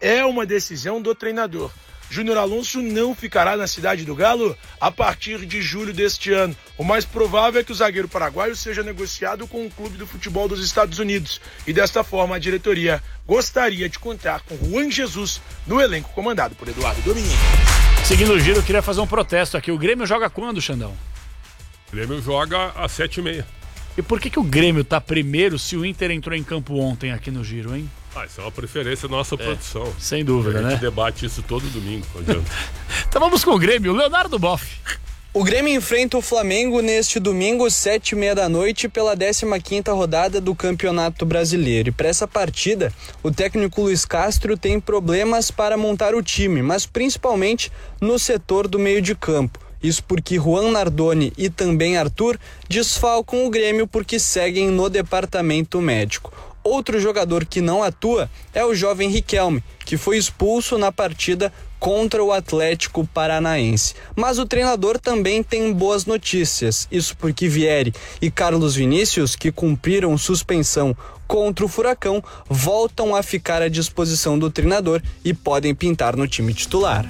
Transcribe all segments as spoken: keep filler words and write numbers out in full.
é uma decisão do treinador. Júnior Alonso não ficará na cidade do Galo a partir de julho deste ano. O mais provável é que o zagueiro paraguaio seja negociado com o clube do futebol dos Estados Unidos. E desta forma a diretoria gostaria de contar com Juan Jesus no elenco comandado por Eduardo Domingues. Seguindo o giro, eu queria fazer um protesto aqui. O Grêmio joga quando, Xandão? O Grêmio joga às sete e meia. E por que, que o Grêmio tá primeiro se o Inter entrou em campo ontem aqui no giro, hein? Ah, isso é uma preferência da nossa é, produção. Sem dúvida, né? A gente né? debate isso todo domingo. Então vamos com o Grêmio. Leonardo Boff. O Grêmio enfrenta o Flamengo neste domingo, sete e meia da noite, pela décima quinta rodada do Campeonato Brasileiro. E para essa partida, o técnico Luiz Castro tem problemas para montar o time, mas principalmente no setor do meio de campo. Isso porque Juan Nardoni e também Arthur desfalcam o Grêmio porque seguem no departamento médico. Outro jogador que não atua é o jovem Riquelme, que foi expulso na partida contra o Atlético Paranaense. Mas o treinador também tem boas notícias. Isso porque Vieri e Carlos Vinícius, que cumpriram suspensão contra o Furacão, voltam a ficar à disposição do treinador e podem pintar no time titular.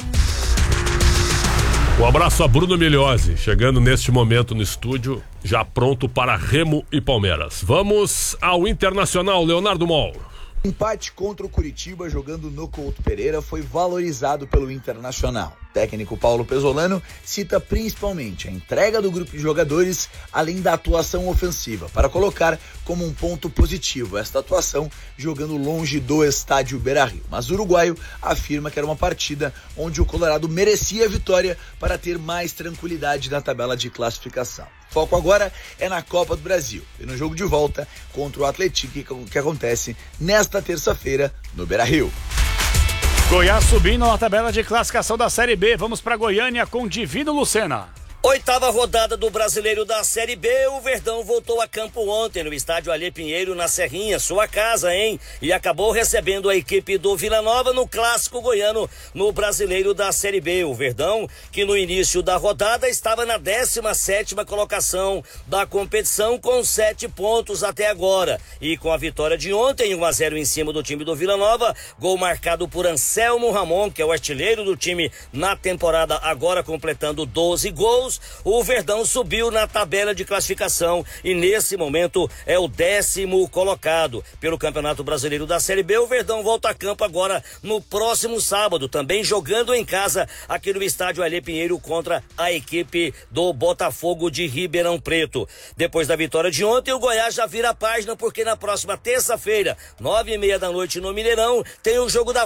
Um abraço a Bruno Migliozzi, chegando neste momento no estúdio, já pronto para Remo e Palmeiras. Vamos ao Internacional, Leonardo Mol. Empate contra o Curitiba jogando no Couto Pereira foi valorizado pelo Internacional. O técnico Paulo Pesolano cita principalmente a entrega do grupo de jogadores, além da atuação ofensiva, para colocar como um ponto positivo esta atuação jogando longe do estádio Beira-Rio. Mas o uruguaio afirma que era uma partida onde o Colorado merecia a vitória para ter mais tranquilidade na tabela de classificação. Foco agora é na Copa do Brasil e no jogo de volta contra o Atlético, que acontece nesta terça-feira no Beira-Rio. Goiás subindo na tabela de classificação da Série B. Vamos para Goiânia com Divino Lucena. Oitava rodada do Brasileiro da Série B, o Verdão voltou a campo ontem no estádio Alê Pinheiro, na Serrinha, sua casa, hein? E acabou recebendo a equipe do Vila Nova no Clássico Goiano no Brasileiro da Série B. O Verdão, que no início da rodada estava na décima sétima colocação da competição com sete pontos até agora. E com a vitória de ontem, um a zero em cima do time do Vila Nova, gol marcado por Anselmo Ramon, que é o artilheiro do time na temporada, agora completando doze gols. O Verdão subiu na tabela de classificação e nesse momento é o décimo colocado. Pelo Campeonato Brasileiro da Série B, o Verdão volta a campo agora no próximo sábado, também jogando em casa aqui no estádio Alê Pinheiro contra a equipe do Botafogo de Ribeirão Preto. Depois da vitória de ontem, o Goiás já vira a página, porque na próxima terça-feira, nove e meia da noite no Mineirão, tem o jogo da